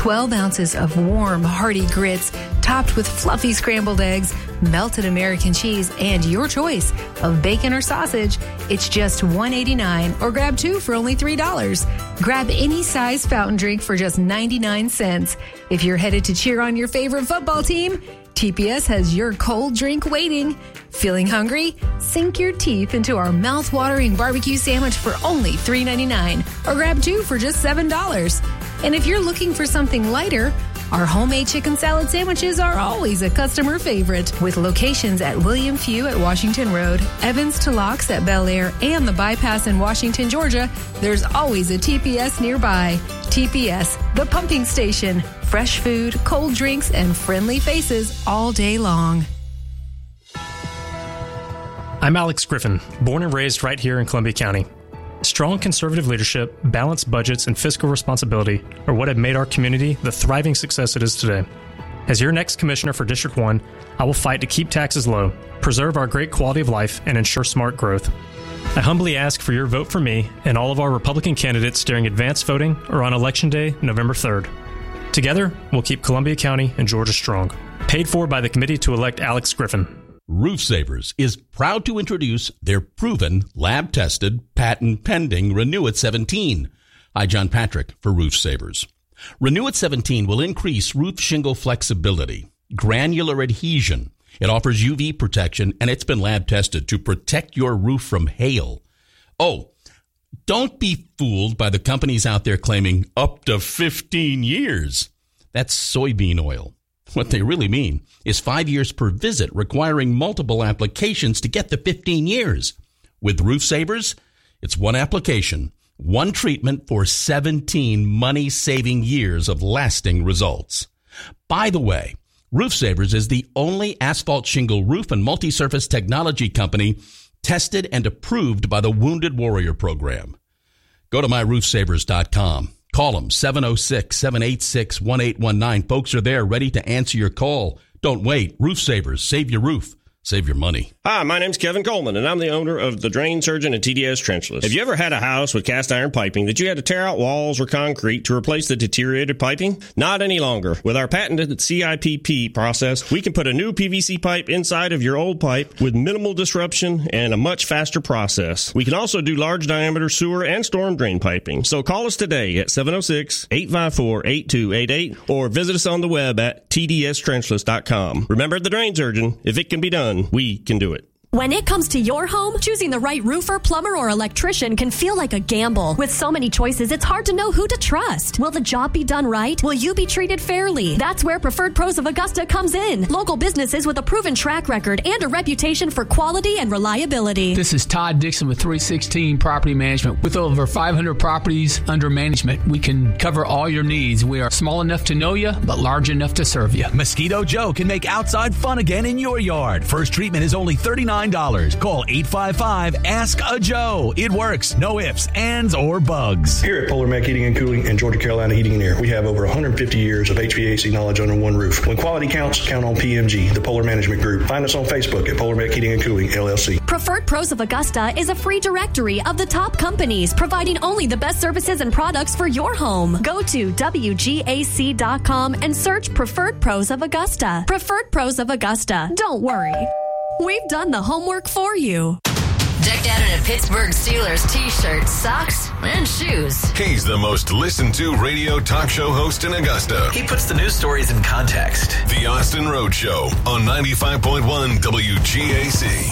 twelve ounces of warm, hearty grits topped with fluffy scrambled eggs, melted American cheese, and your choice of bacon or sausage. It's just one dollar and eighty-nine cents or grab two for only three dollars. Grab any size fountain drink for just ninety-nine cents. If you're headed to cheer on your favorite football team, T P S has your cold drink waiting. Feeling hungry? Sink your teeth into our mouth-watering barbecue sandwich for only three dollars and ninety-nine cents or grab two for just seven dollars. And if you're looking for something lighter, our homemade chicken salad sandwiches are always a customer favorite. With locations at William Few at Washington Road, Evans to Locks at Bel Air, and the Bypass in Washington, Georgia, there's always a T P S nearby. T P S, the pumping station. Fresh food, cold drinks, and friendly faces all day long. I'm Alex Griffin, born and raised right here in Columbia County. Strong conservative leadership, balanced budgets, and fiscal responsibility are what have made our community the thriving success it is today. As your next commissioner for District one, I will fight to keep taxes low, preserve our great quality of life, and ensure smart growth. I humbly ask for your vote for me and all of our Republican candidates during advance voting or on Election Day, November third. Together, we'll keep Columbia County and Georgia strong. Paid for by the committee to elect Alex Griffin. Roof Savers is proud to introduce their proven, lab-tested, patent-pending Renew It seventeen. Hi, John Patrick for Roof Savers. Renew It seventeen will increase roof shingle flexibility, granular adhesion. It offers U V protection, and it's been lab-tested to protect your roof from hail. Oh, don't be fooled by the companies out there claiming up to fifteen years. That's soybean oil. What they really mean is five years per visit, requiring multiple applications to get the fifteen years. With Roof Savers, it's one application, one treatment for seventeen money-saving years of lasting results. By the way, Roof Savers is the only asphalt shingle roof and multi-surface technology company tested and approved by the Wounded Warrior Program. Go to my roof savers dot com. Call them, seven oh six, seven eight six, one eight one nine. Folks are there ready to answer your call. Don't wait. Roof Savers. Save your roof. Save your money. Hi, my name's Kevin Coleman, and I'm the owner of the Drain Surgeon at T D S Trenchless. Have you ever had a house with cast iron piping that you had to tear out walls or concrete to replace the deteriorated piping? Not any longer. With our patented C I P P process, we can put a new P V C pipe inside of your old pipe with minimal disruption and a much faster process. We can also do large diameter sewer and storm drain piping. So call us today at seven oh six, eight five four, eight two eight eight or visit us on the web at T D S trenchless dot com. Remember, the Drain Surgeon, if it can be done, we can do it. When it comes to your home, choosing the right roofer, plumber, or electrician can feel like a gamble. With so many choices, it's hard to know who to trust. Will the job be done right? Will you be treated fairly? That's where Preferred Pros of Augusta comes in. Local businesses with a proven track record and a reputation for quality and reliability. This is Todd Dixon with three sixteen Property Management. With over five hundred properties under management, we can cover all your needs. We are small enough to know you, but large enough to serve you. Mosquito Joe can make outside fun again in your yard. First treatment is only thirty-nine dollars. Call eight five five, ask a Joe. It works. No ifs, ands, or bugs. Here at Polar Mac Heating and Cooling and Georgia Carolina Heating and Air, we have over one hundred fifty years of H V A C knowledge under one roof. When quality counts, count on P M G, the Polar Management Group. Find us on Facebook at Polar Mac Heating and Cooling, L L C. Preferred Pros of Augusta is a free directory of the top companies, providing only the best services and products for your home. Go to W G A C dot com and search Preferred Pros of Augusta. Preferred Pros of Augusta. Don't worry. We've done the homework for you. Decked out in a Pittsburgh Steelers t-shirt, socks, and shoes. He's the most listened to radio talk show host in Augusta. He puts the news stories in context. The Austin Road Show on ninety-five point one W G A C.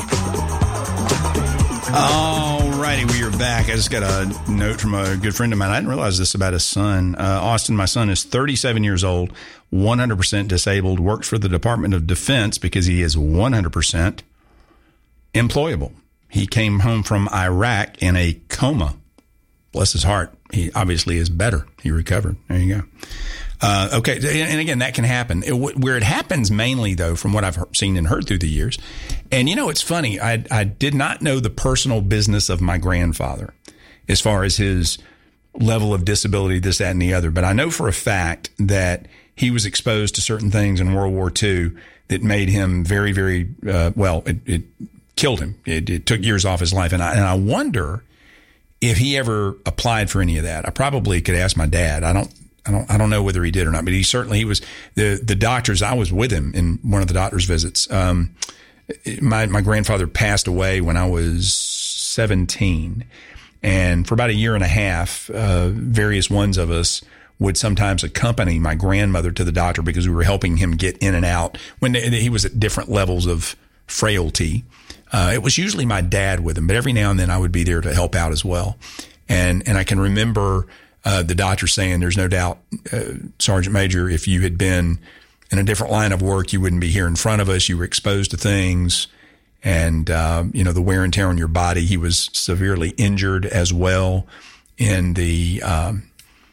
All righty, we are back. I just got a note from a good friend of mine. I didn't realize this about his son. Uh, Austin, my son, is thirty-seven years old, one hundred percent disabled, works for the Department of Defense because he is one hundred percent employable. He came home from Iraq in a coma. Bless his heart. He obviously is better. He recovered. There you go. Uh, okay. And again, that can happen. It, where it happens mainly, though, from what I've seen and heard through the years. And, you know, it's funny. I, I did not know the personal business of my grandfather as far as his level of disability, this, that, and the other. But I know for a fact that he was exposed to certain things in World War Two that made him very, very, uh, well, it, it killed him. It, it took years off his life. And I, and I wonder if he ever applied for any of that. I probably could ask my dad. I don't, I don't I don't know whether he did or not, but he certainly he was the the doctors. I was with him in one of the doctor's visits. Um, my my grandfather passed away when I was seventeen, and for about a year and a half, uh, various ones of us would sometimes accompany my grandmother to the doctor because we were helping him get in and out when he was at different levels of frailty. Uh, it was usually my dad with him, but every now and then I would be there to help out as well. And and I can remember uh, the doctor saying, "There's no doubt, uh, Sergeant Major, if you had been in a different line of work, you wouldn't be here in front of us. You were exposed to things, and uh, you know the wear and tear on your body." He was severely injured as well in the um,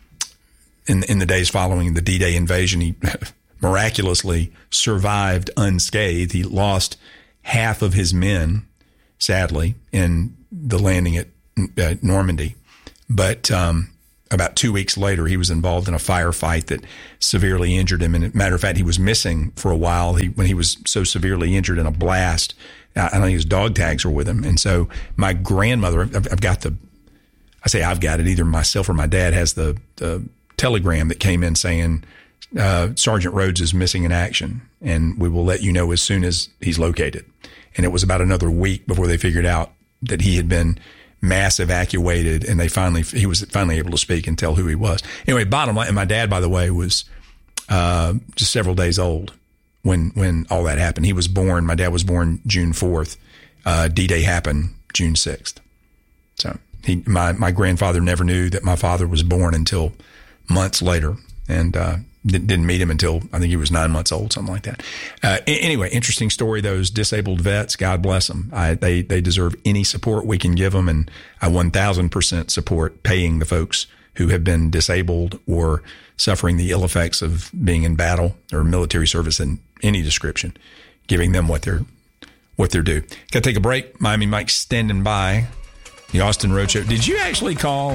in in the days following the D-Day invasion. He miraculously survived unscathed. He lost half of his men, sadly, in the landing at uh, Normandy. But um, about two weeks later, he was involved in a firefight that severely injured him. And as a matter of fact, he was missing for a while he, when he was so severely injured in a blast. I don't think his dog tags were with him. And so my grandmother, I've, I've got the, I say I've got it, either myself or my dad has the, the telegram that came in saying, uh, Sergeant Rhodes is missing in action, and we will let you know as soon as he's located. And it was about another week before they figured out that he had been mass evacuated, and they finally, he was finally able to speak and tell who he was. Anyway, bottom line, and my dad, by the way, was, uh, just several days old when, when all that happened. He was born, my dad was born June fourth. Uh, D-Day happened June sixth. So he, my, my grandfather never knew that my father was born until months later. And, uh, didn't meet him until I think he was nine months old, something like that. Uh, anyway, interesting story. Those disabled vets, God bless them. I, they, they deserve any support we can give them. And I one thousand percent support paying the folks who have been disabled or suffering the ill effects of being in battle or military service in any description, giving them what they're, what they're due. Got to take a break. Miami Mike's standing by. The Austin Roadshow. Did you actually call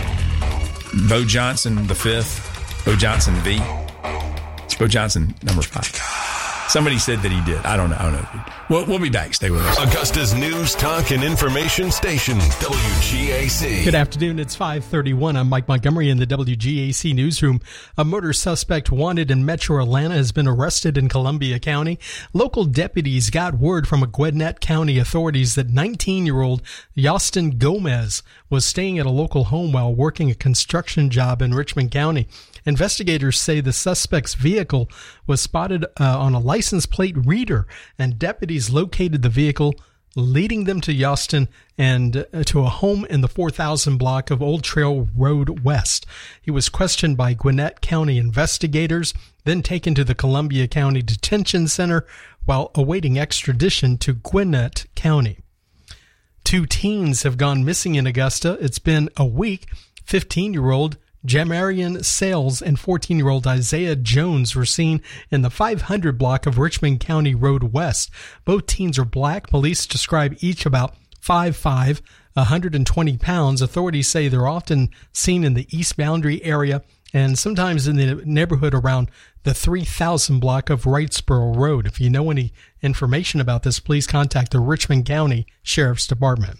Bo Johnson the fifth? Bo Johnson V. It's Bo Johnson number five. Somebody said that he did. I don't know. I don't know. We'll, we'll be back. Stay with us. Augusta's news, talk, and information station, W G A C. Good afternoon. It's five thirty-one. I'm Mike Montgomery in the W G A C newsroom. A murder suspect wanted in Metro Atlanta has been arrested in Columbia County. Local deputies got word from Gwinnett County authorities that nineteen-year-old Yostin Gomez was staying at a local home while working a construction job in Richmond County. Investigators say the suspect's vehicle was spotted uh, on a license plate reader, and deputies located the vehicle, leading them to Yostin and uh, to a home in the four thousand block of Old Trail Road West. He was questioned by Gwinnett County investigators, then taken to the Columbia County Detention Center while awaiting extradition to Gwinnett County. Two teens have gone missing in Augusta. It's been a week. fifteen-year-old Jamarian Sales and fourteen-year-old Isaiah Jones were seen in the five hundred block of Richmond County Road West. Both teens are black. Police describe each about five foot five, one hundred twenty pounds. Authorities say they're often seen in the East Boundary area and sometimes in the neighborhood around the three thousand block of Wrightsboro Road. If you know any information about this, please contact the Richmond County Sheriff's Department.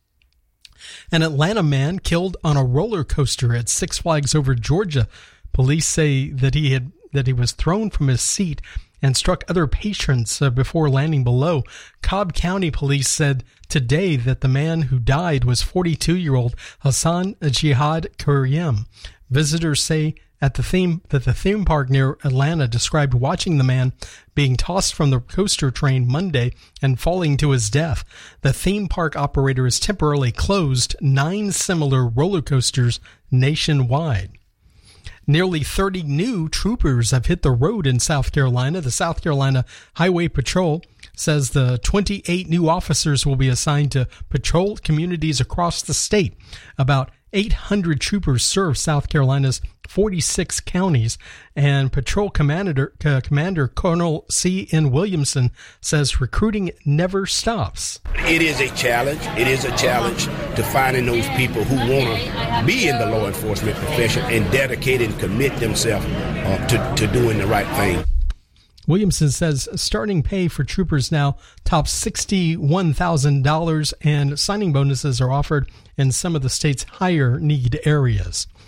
An Atlanta man killed on a roller coaster at Six Flags Over Georgia. Police say that he had that he was thrown from his seat and struck other patrons uh, before landing below. Cobb County Police said today that the man who died was forty-two-year-old Hassan Jihad Karim. Visitors say at the theme that the theme park near Atlanta described watching the man being tossed from the coaster train Monday and falling to his death. The theme park operator has temporarily closed nine similar roller coasters nationwide. Nearly thirty new troopers have hit the road in South Carolina. The South Carolina Highway Patrol says the twenty-eight new officers will be assigned to patrol communities across the state. About eight hundred troopers serve South Carolina's forty-six counties, and Patrol Commander, uh, Commander Colonel C N Williamson says recruiting never stops. It is a challenge. It is a challenge to finding those people who want to be in the law enforcement profession and dedicate and commit themselves uh, to, to doing the right thing. Williamson says starting pay for troopers now tops sixty-one thousand dollars, and signing bonuses are offered in some of the state's higher need areas.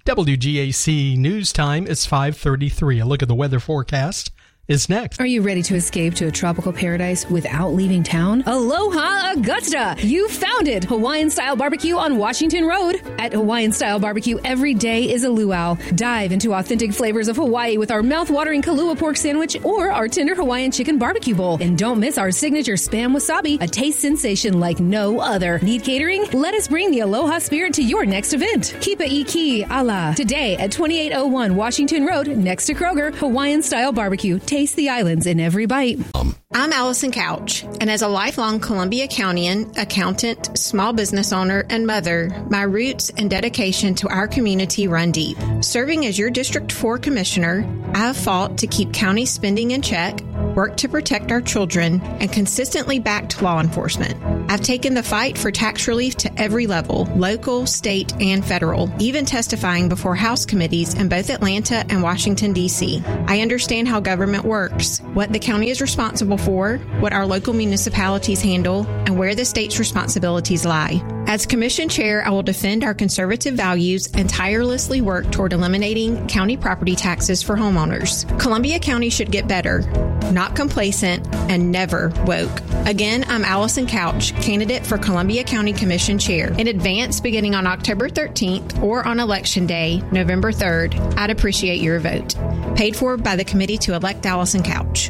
W G A C News Time is five thirty-three. A look at the weather forecast is next. Are you ready to escape to a tropical paradise without leaving town? Aloha Augusta! You found it! Hawaiian-style barbecue on Washington Road. At Hawaiian-style barbecue, every day is a luau. Dive into authentic flavors of Hawaii with our mouth-watering Kalua pork sandwich or our tender Hawaiian chicken barbecue bowl. And don't miss our signature Spam Wasabi, a taste sensation like no other. Need catering? Let us bring the Aloha spirit to your next event. Kipa Iki Ala. Today at twenty-eight oh one Washington Road, next to Kroger, Hawaiian-style barbecue. Taste the islands in every bite. Um. I'm Allison Couch, and as a lifelong Columbia Countian, accountant, small business owner, and mother, my roots and dedication to our community run deep. Serving as your District four Commissioner, I have fought to keep county spending in check, worked to protect our children, and consistently backed law enforcement. I've taken the fight for tax relief to every level, local, state, and federal, even testifying before House committees in both Atlanta and Washington, D C. I understand how government works, what the county is responsible for, what our local municipalities handle, and where the state's responsibilities lie. As Commission Chair, I will defend our conservative values and tirelessly work toward eliminating county property taxes for homeowners. Columbia County should get better, not complacent, and never woke. Again, I'm Allison Couch, candidate for Columbia County Commission Chair. In advance, beginning on October thirteenth or on Election Day, November third, I'd appreciate your vote. Paid for by the Committee to Elect Allison Couch.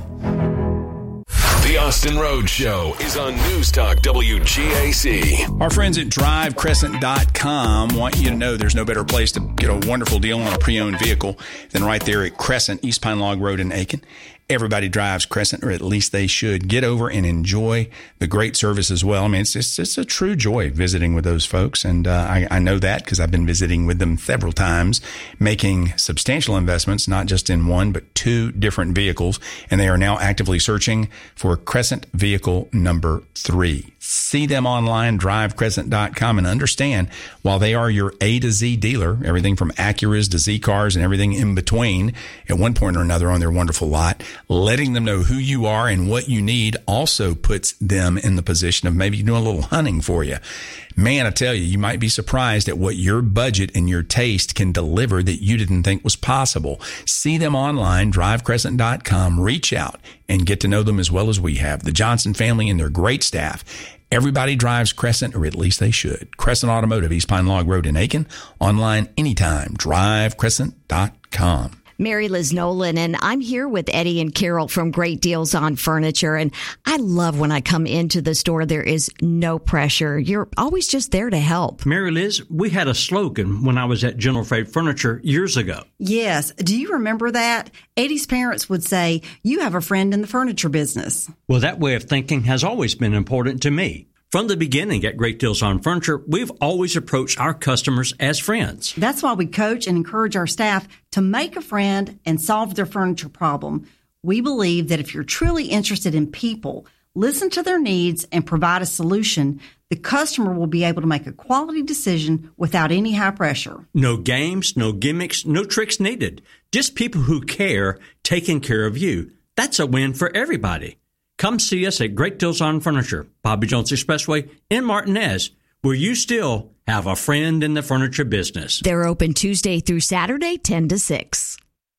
The Austin Road Show is on News Talk W G A C. Our friends at drive crescent dot com want you to know there's no better place to get a wonderful deal on a pre-owned vehicle than right there at Crescent, East Pine Log Road in Aiken. Everybody drives Crescent, or at least they should. Get over and enjoy the great service as well. I mean, it's just, it's a true joy visiting with those folks. And uh, I, I know that because I've been visiting with them several times, making substantial investments, not just in one, but two different vehicles. And they are now actively searching for Crescent vehicle number three. See them online, drive crescent dot com, and understand while they are your A to Z dealer, everything from Acuras to Z cars and everything in between, at one point or another on their wonderful lot, letting them know who you are and what you need also puts them in the position of maybe doing a little hunting for you. Man, I tell you, you might be surprised at what your budget and your taste can deliver that you didn't think was possible. See them online, drive crescent dot com, reach out and get to know them as well as we have. The Johnson family and their great staff. Everybody drives Crescent, or at least they should. Crescent Automotive, East Pine Log Road in Aiken. Online anytime, drive crescent dot com. Mary Liz Nolan, and I'm here with Eddie and Carol from Great Deals on Furniture. And I love when I come into the store, there is no pressure. You're always just there to help. Mary Liz, we had a slogan when I was at General Freight Furniture years ago. Yes. Do you remember that? Eddie's parents would say, you have a friend in the furniture business. Well, that way of thinking has always been important to me. From the beginning at Great Deals on Furniture, we've always approached our customers as friends. That's why we coach and encourage our staff to make a friend and solve their furniture problem. We believe that if you're truly interested in people, listen to their needs, and provide a solution, the customer will be able to make a quality decision without any high pressure. No games, no gimmicks, no tricks needed. Just people who care taking care of you. That's a win for everybody. Come see us at Great Deals on Furniture, Bobby Jones Expressway in Martinez, where you still have a friend in the furniture business. They're open Tuesday through Saturday, ten to six.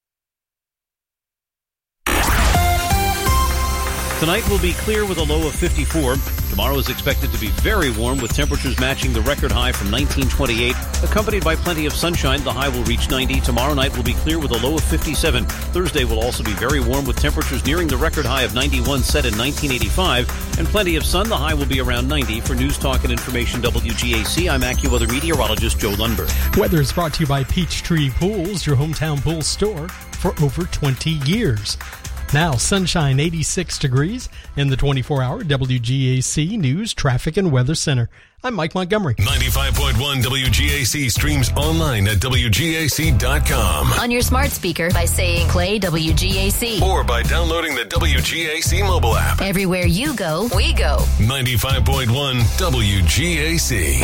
Tonight will be clear with a low of fifty-four. Tomorrow is expected to be very warm with temperatures matching the record high from nineteen twenty-eight. Accompanied by plenty of sunshine, the high will reach ninety. Tomorrow night will be clear with a low of fifty-seven. Thursday will also be very warm with temperatures nearing the record high of ninety-one set in nineteen eighty-five. And plenty of sun, the high will be around ninety. For News Talk and Information W G A C, I'm AccuWeather meteorologist Joe Lundberg. Weather is brought to you by Peachtree Pools, your hometown pool store for over twenty years. Now, sunshine, eighty-six degrees in the twenty-four hour W G A C News, Traffic, and Weather Center. I'm Mike Montgomery. ninety-five point one W G A C streams online at W G A C dot com. On your smart speaker by saying play W G A C. Or by downloading the W G A C mobile app. Everywhere you go, we go. ninety-five point one W G A C.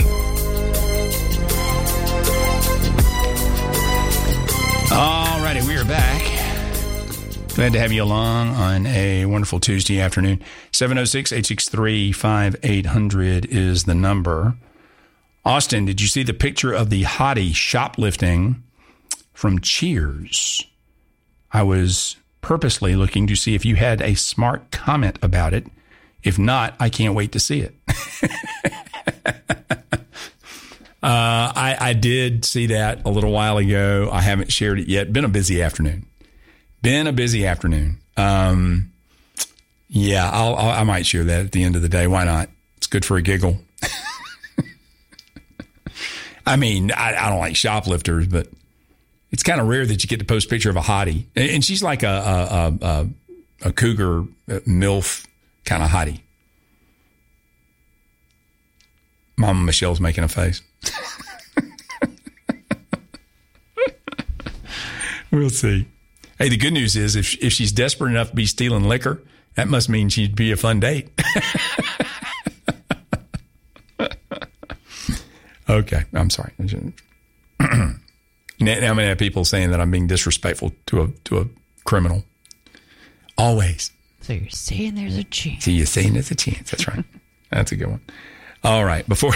All righty, we are back. Glad to have you along on a wonderful Tuesday afternoon. seven oh six, eight six three, five eight hundred is the number. Austin, did you see the picture of the hottie shoplifting from Cheers. I was purposely looking to see if you had a smart comment about it. If not, I can't wait to see it. Uh, I, I did see that a little while ago. I haven't shared it yet. Been a busy afternoon. Been a busy afternoon. Um, yeah, I'll, I'll, I might share that at the end of the day. Why not? It's good for a giggle. I mean, I, I don't like shoplifters, but it's kind of rare that you get to post a picture of a hottie. And, and she's like a, a, a, a cougar, a MILF kind of hottie. Mama Michelle's making a face. We'll see. Hey, the good news is if if she's desperate enough to be stealing liquor, that must mean she'd be a fun date. Okay, I'm sorry. Now I'm going to have people saying that I'm being disrespectful to a to a criminal. Always. So you're saying there's a chance. So you're saying there's a chance. That's right. That's a good one. All right. Before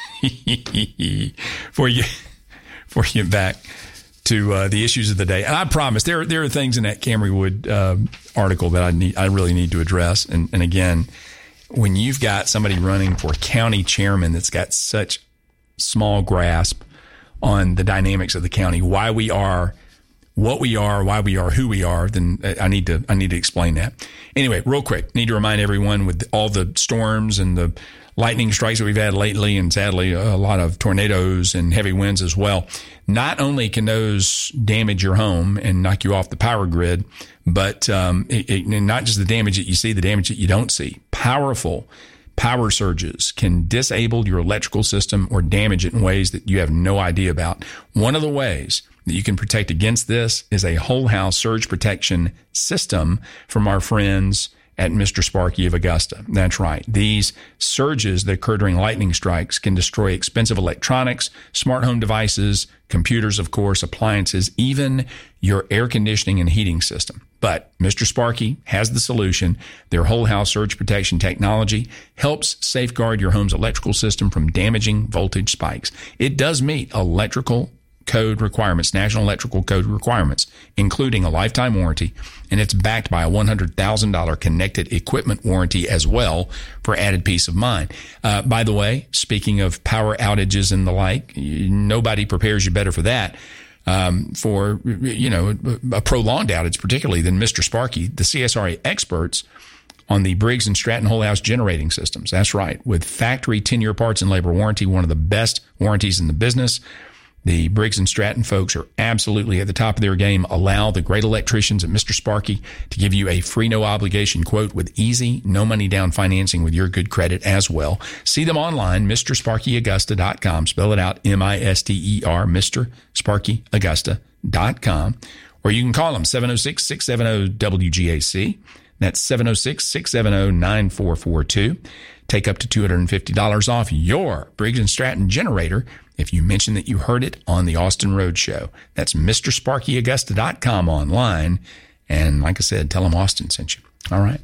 before you before you get back to uh, the issues of the day, and I promise there there are things in that Camry Wood uh, article that I need I really need to address. And, and again, when you've got somebody running for county chairman that's got such small grasp on the dynamics of the county, why we are what we are, why we are who we are, then I need to I need to explain that. Anyway, real quick, need to remind everyone with all the storms and the lightning strikes that we've had lately, and sadly a lot of tornadoes and heavy winds as well. Not only can those damage your home and knock you off the power grid, but um, it, it, not just the damage that you see, the damage that you don't see. Powerful power surges can disable your electrical system or damage it in ways that you have no idea about. One of the ways that you can protect against this is a whole house surge protection system from our friends at Mister Sparky of Augusta. That's right. These surges that occur during lightning strikes can destroy expensive electronics, smart home devices, computers, of course, appliances, even your air conditioning and heating system. But Mister Sparky has the solution. Their whole house surge protection technology helps safeguard your home's electrical system from damaging voltage spikes. It does meet electrical code requirements, National Electrical Code requirements, including a lifetime warranty, and it's backed by a one hundred thousand dollars connected equipment warranty as well for added peace of mind. Uh, by the way, speaking of power outages and the like, nobody prepares you better for that. Um, for, you know, a prolonged outage, particularly than Mister Sparky, the C S R A experts on the Briggs and Stratton whole house generating systems. That's right. With factory ten-year parts and labor warranty, one of the best warranties in the business. The Briggs and Stratton folks are absolutely at the top of their game. Allow the great electricians at Mister Sparky to give you a free, no obligation quote with easy, no money down financing with your good credit as well. See them online, Mister Sparky Augusta dot com. Spell it out, M I S T E R, Mister Sparky Augusta dot com. Or you can call them, seven oh six, six seven oh, W G A C. That's seven oh six, six seven oh, nine four four two. Take up to two hundred fifty dollars off your Briggs and Stratton generator if you mention that you heard it on the Austin Road Show. That's Mister Sparky Augusta dot com online. And like I said, tell them Austin sent you. All right.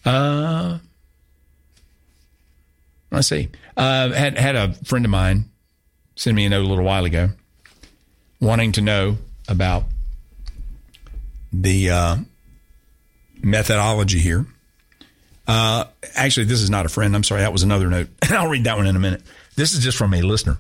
Uh, let's see. Uh, had, had a friend of mine send me a note a little while ago wanting to know about the uh, methodology here. Uh, actually, this is not a friend. I'm sorry. That was another note. I'll read that one in a minute. This is just from a listener.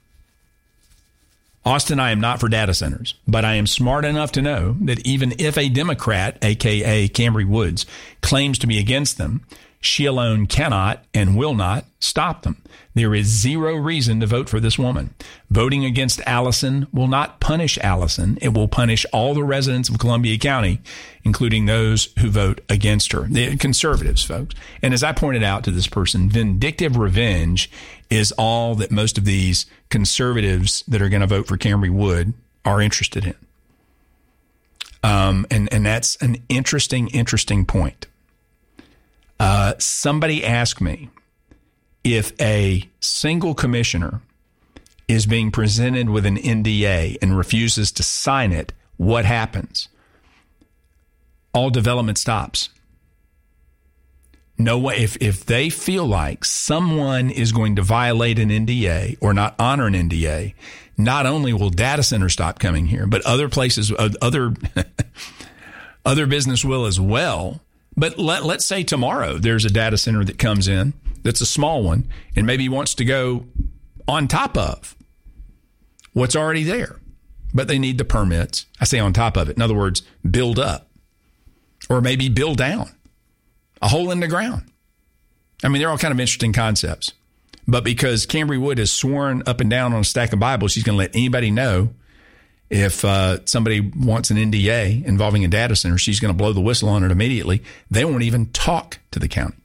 Austin, I am not for data centers, but I am smart enough to know that even if a Democrat, a k a. Camry Woods, claims to be against them, she alone cannot and will not stop them. There is zero reason to vote for this woman. Voting against Allison will not punish Allison. It will punish all the residents of Columbia County, including those who vote against her. The conservatives, folks. And as I pointed out to this person, vindictive revenge is all that most of these conservatives that are going to vote for Camry Wood are interested in. Um, and, and that's an interesting, interesting point. Uh, somebody asked me if a single commissioner is being presented with an N D A and refuses to sign it, what happens? All development stops. No way. If, if they feel like someone is going to violate an N D A or not honor an N D A, not only will data centers stop coming here, but other places, other other business will as well. But let, let's say tomorrow there's a data center that comes in that's a small one and maybe wants to go on top of what's already there, but they need the permits. I say on top of it. In other words, build up or maybe build down, a hole in the ground. I mean, they're all kind of interesting concepts. But because Cambry Wood has sworn up and down on a stack of Bibles, she's going to let anybody know if uh, somebody wants an N D A involving a data center, she's going to blow the whistle on it immediately. They won't even talk to the county.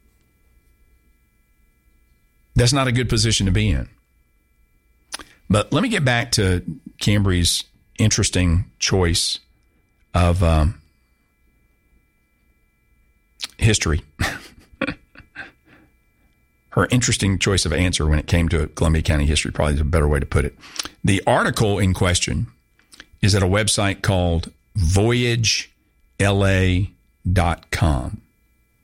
That's not a good position to be in. But let me get back to Cambry's interesting choice of um, history. Her interesting choice of answer when it came to Columbia County history, probably is a better way to put it. The article in question is at a website called voyage L A dot com.